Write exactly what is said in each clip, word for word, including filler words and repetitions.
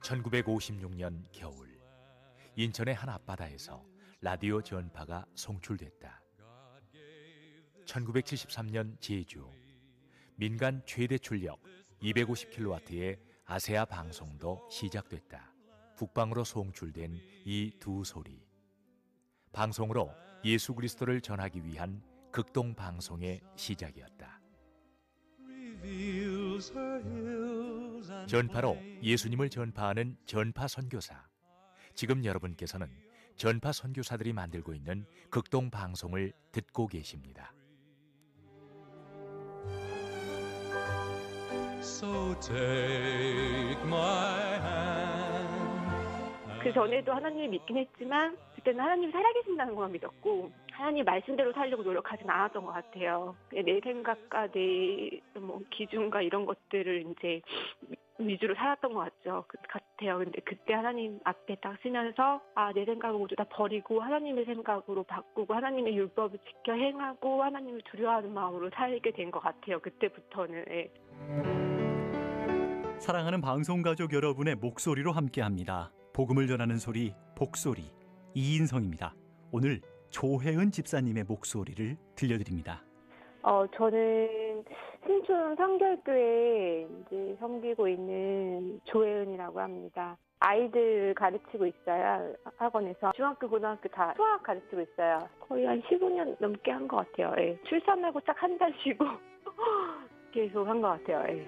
천구백오십육 년 겨울, 인천의 한 앞바다에서 라디오 전파가 송출됐다. 천구백칠십삼 년 제주, 민간 최대 출력 이백오십 킬로와트의 아세아 방송도 시작됐다. 북방으로 송출된 이 두 소리, 방송으로 예수 그리스도를 전하기 위한 극동 방송의 시작이었다. 전파로 예수님을 전파하는 전파 선교사. 지금 여러분께서는 전파 선교사들이 만들고 있는 극동 방송을 듣고 계십니다. So take my hand. 그 전에도 하나님을 믿긴 했지만 그때는 하나님이 살아계신다는 것만 믿었고 하나님 말씀대로 살려고 노력하진 않았던 것 같아요. 내 생각과 내 뭐 기준과 이런 것들을 이제 위주로 살았던 것 같죠. 그 같아요. 근데 그때 하나님 앞에 딱 서면서 아, 내 생각을 모두 다 버리고 하나님의 생각으로 바꾸고 하나님의 율법을 지켜 행하고 하나님을 두려워하는 마음으로 살게 된 것 같아요. 그때부터는. 예. 사랑하는 방송가족 여러분의 목소리로 함께합니다. 복음을 전하는 소리, 복소리, 이인성입니다. 오늘 조혜은 집사님의 목소리를 들려드립니다. 어, 저는 신촌 성결교회에 이제 섬기고 있는 조혜은이라고 합니다. 아이들 가르치고 있어요. 학원에서. 중학교, 고등학교 다 수학 가르치고 있어요. 거의 한 십오 년 넘게 한 것 같아요. 예. 출산하고 딱 한 달 쉬고 계속 한 것 같아요. 예.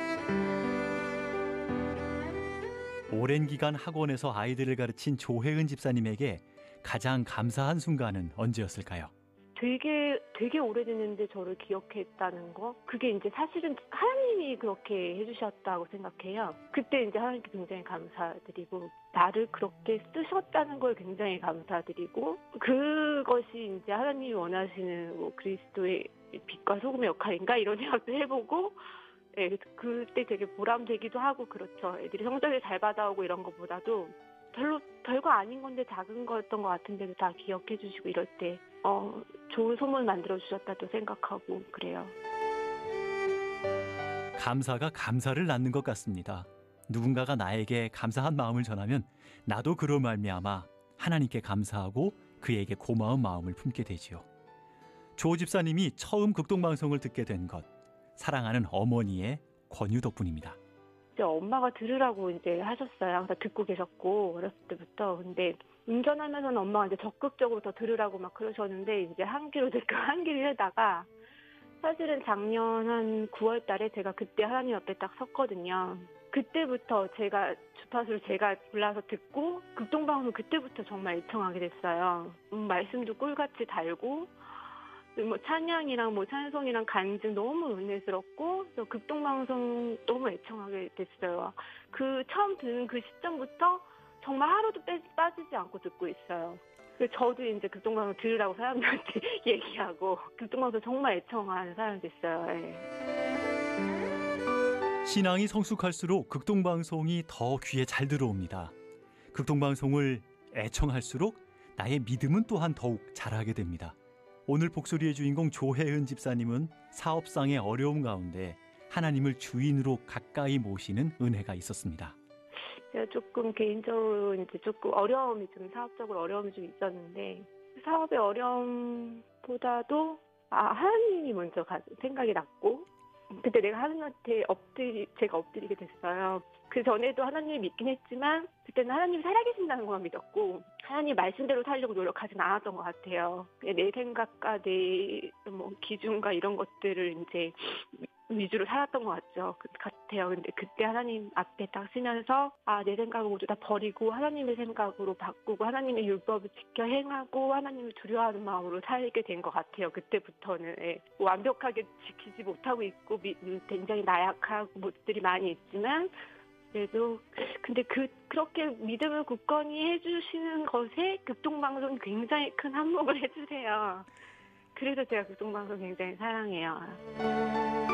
오랜 기간 학원에서 아이들을 가르친 조혜은 집사님에게 가장 감사한 순간은 언제였을까요? 되게 되게 오래됐는데 저를 기억했다는 거, 그게 이제 사실은 하나님이 그렇게 해주셨다고 생각해요. 그때 이제 하나님께 굉장히 감사드리고 나를 그렇게 쓰셨다는 걸 굉장히 감사드리고, 그것이 이제 하나님이 원하시는 뭐 그리스도의 빛과 소금의 역할인가 이런 생각도 해보고, 예, 그때 되게 보람되기도 하고 그렇죠. 애들이 성적을 잘 받아오고 이런 것보다도 별로 별거 아닌 건데 작은 거였던 것 같은데도 다 기억해 주시고 이럴 때 어, 좋은 소문 만들어 주셨다도 생각하고 그래요. 감사가 감사를 낳는 것 같습니다. 누군가가 나에게 감사한 마음을 전하면 나도 그로 말미암아 하나님께 감사하고 그에게 고마운 마음을 품게 되지요. 조 집사님이 처음 극동방송을 듣게 된 것, 사랑하는 어머니의 권유 덕분입니다. 이제 엄마가 들으라고 이제 하셨어요. 항상 듣고 계셨고 어렸을 때부터. 근데 운전하면서는 엄마가 이제 적극적으로 더 들으라고 막 그러셨는데 이제 한 귀로 듣고 한 귀로 하다가 사실은 작년 한 구월 달에 제가 그때 하나님 앞에 딱 섰거든요. 그때부터 제가 주파수를 제가 골라서 듣고 극동방송 그때부터 정말 애청하게 됐어요. 음, 말씀도 꿀같이 달고 뭐 찬양이랑 뭐 찬송이랑 간증 너무 은혜스럽고 저 극동방송 너무 애청하게 됐어요. 그 처음 듣는 그 시점부터 정말 하루도 빼, 빠지지 않고 듣고 있어요. 그래서 저도 이제 극동방송 들으라고 사람들한테 얘기하고 극동방송 정말 애청하는 사람이 됐어요. 예. 신앙이 성숙할수록 극동방송이 더 귀에 잘 들어옵니다. 극동방송을 애청할수록 나의 믿음은 또한 더욱 자라게 됩니다. 오늘 복소리의 주인공 조혜은 집사님은 사업상의 어려움 가운데 하나님을 주인으로 가까이 모시는 은혜가 있었습니다. 제가 조금 개인적으로 이제 조금 어려움이 좀 사업적으로 어려움이 좀 있었는데 사업의 어려움보다도 아 하나님이 먼저 가, 생각이 났고 그때 내가 하나님한테 엎드리 제가 엎드리게 됐어요. 그 전에도 하나님을 믿긴 했지만 그때는 하나님이 살아계신다는 것만 믿었고 하나님 말씀대로 살려고 노력하진 않았던 것 같아요. 내 생각과 내 뭐 기준과 이런 것들을 이제 위주로 살았던 것 같죠. 그 같아요. 근데 그때 하나님 앞에 딱 서면서 아, 내 생각을 모두 다 버리고 하나님의 생각으로 바꾸고 하나님의 율법을 지켜 행하고 하나님을 두려워하는 마음으로 살게 된 것 같아요. 그때부터는. 예. 완벽하게 지키지 못하고 있고 미, 굉장히 나약하고 모습들이 많이 있지만 그래도 근데 그 그렇게 믿음을 굳건히 해주시는 것에 극동방송이 굉장히 큰 한몫을 해주세요. 그래서 제가 극동방송 굉장히 사랑해요.